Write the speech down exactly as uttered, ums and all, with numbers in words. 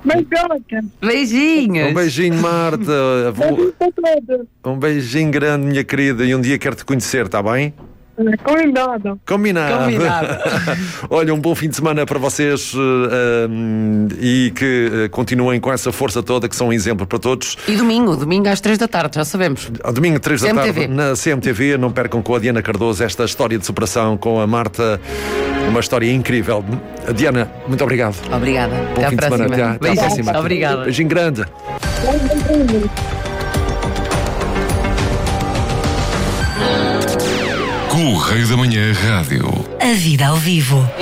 Beijocas. Beijinhos. Um beijinho, Marta. Vou- Beijinho para todos. Um beijinho grande, minha querida. E um dia quero te conhecer, está bem? Combinado. Combinado. Combinado. Olha, um bom fim de semana para vocês uh, um, e que uh, continuem com essa força toda, que são um exemplo para todos. E domingo, domingo às três da tarde, já sabemos. Ao domingo, três da C M T V. tarde, na C M T V. Não percam com a Diana Cardoso esta história de superação com a Marta. Uma história incrível. Diana, muito obrigado. Obrigada. Bom Até à fim de próxima. semana. Até, à- até à Beijinhos. próxima. Obrigada. Beijinho grande. Correio da Manhã Rádio. A vida ao vivo.